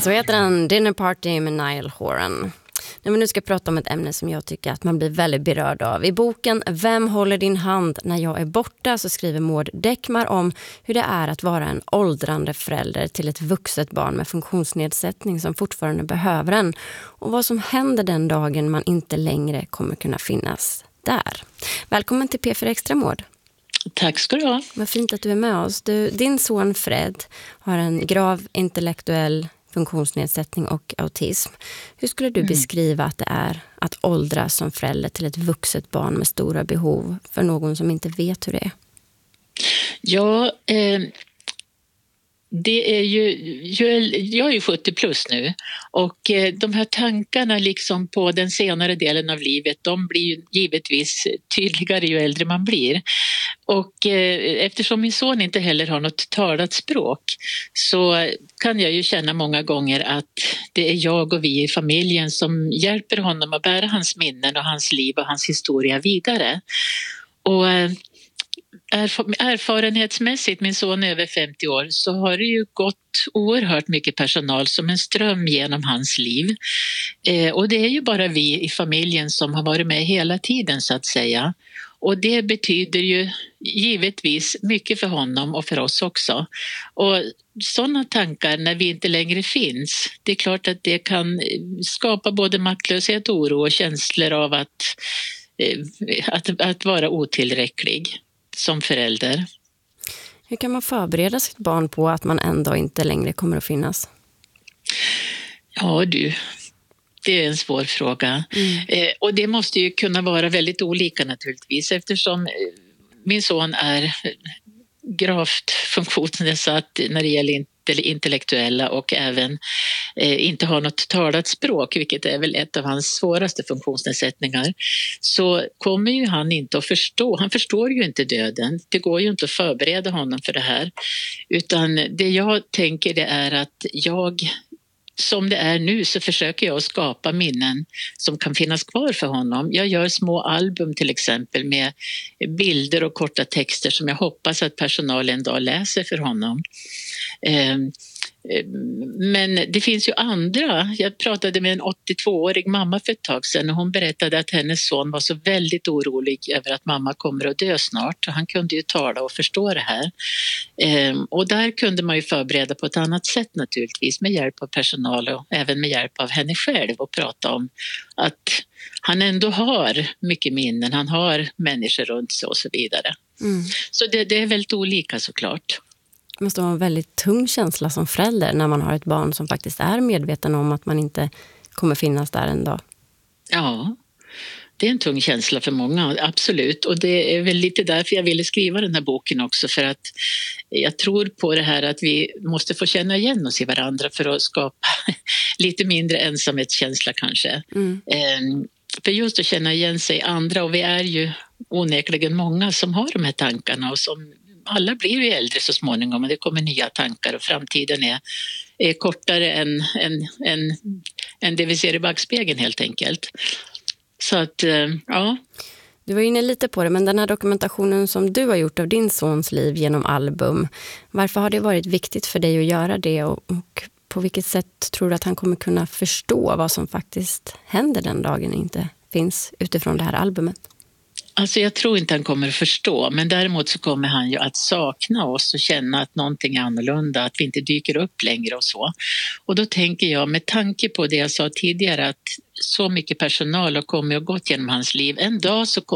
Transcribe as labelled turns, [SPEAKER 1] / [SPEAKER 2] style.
[SPEAKER 1] Så heter den Dinner Party med Niall Horan. När vi nu ska prata om ett ämne som jag tycker att man blir väldigt berörd av. I boken Vem håller din hand när jag är borta så skriver Maud Däckmar om hur det är att vara en åldrande förälder till ett vuxet barn med funktionsnedsättning som fortfarande behöver en. Och vad som händer den dagen man inte längre kommer kunna finnas där. Välkommen till P4 Extra, Maud.
[SPEAKER 2] Tack ska du ha.
[SPEAKER 1] Vad fint att du är med oss. Din son Fred har en grav intellektuell funktionsnedsättning och autism. Hur skulle du beskriva att det är att åldras som förälder till ett vuxet barn med stora behov för någon som inte vet hur det är?
[SPEAKER 2] Ja, det är jag är ju 70 plus nu och de här tankarna liksom på den senare delen av livet, de blir ju givetvis tydligare ju äldre man blir. Och eftersom min son inte heller har något talat språk så kan jag ju känna många gånger att det är jag och vi i familjen som hjälper honom att bära hans minnen och hans liv och hans historia vidare. Och erfarenhetsmässigt, min son är över 50 år, så har det ju gått oerhört mycket personal som en ström genom hans liv. Och det är ju bara vi i familjen som har varit med hela tiden så att säga. Och det betyder ju givetvis mycket för honom och för oss också. Och sådana tankar när vi inte längre finns, det är klart att det kan skapa både maktlöshet, oro och känslor av att vara otillräcklig som förälder.
[SPEAKER 1] Hur kan man förbereda sitt barn på att man ändå inte längre kommer att finnas?
[SPEAKER 2] Ja du, det är en svår fråga. Och det måste ju kunna vara väldigt olika naturligtvis eftersom min son är gravt funktionsnedsatt när det gäller intellektuella och även inte har något talat språk, vilket är väl ett av hans svåraste funktionsnedsättningar, så kommer ju han inte att förstå. Han förstår ju inte döden. Det går ju inte att förbereda honom för det här. Utan det jag tänker det är att som det är nu så försöker jag skapa minnen som kan finnas kvar för honom. Jag gör små album till exempel med bilder och korta texter som jag hoppas att personalen en dag läser för honom. Men det finns ju andra. Jag pratade med en 82-årig mamma för ett tag sedan och hon berättade att hennes son var så väldigt orolig över att mamma kommer att dö snart. Han kunde ju tala och förstå det här. Och där kunde man ju förbereda på ett annat sätt naturligtvis med hjälp av personal och även med hjälp av henne själv och prata om att han ändå har mycket minnen, han har människor runt sig och så vidare. Så det är väldigt olika såklart.
[SPEAKER 1] Det måste vara en väldigt tung känsla som förälder när man har ett barn som faktiskt är medveten om att man inte kommer finnas där en dag.
[SPEAKER 2] Ja, det är en tung känsla för många, absolut. Och det är väl lite därför jag ville skriva den här boken också, för att jag tror på det här att vi måste få känna igen oss i varandra för att skapa lite mindre ensamhetskänsla kanske. För just att känna igen sig andra, och vi är ju onekligen många som har de här tankarna och som alla blir ju äldre så småningom och det kommer nya tankar och framtiden är kortare än det vi ser i backspegeln helt enkelt. Så att, ja.
[SPEAKER 1] Du var inne lite på det, men den här dokumentationen som du har gjort av din sons liv genom album, varför har det varit viktigt för dig att göra det och på vilket sätt tror du att han kommer kunna förstå vad som faktiskt händer den dagen inte finns utifrån det här albumet?
[SPEAKER 2] Alltså jag tror inte han kommer att förstå, men däremot så kommer han ju att sakna oss och känna att någonting är annorlunda, att vi inte dyker upp längre och så. Och då tänker jag, med tanke på det jag sa tidigare, att så mycket personal har kommit och gått genom hans liv, en dag så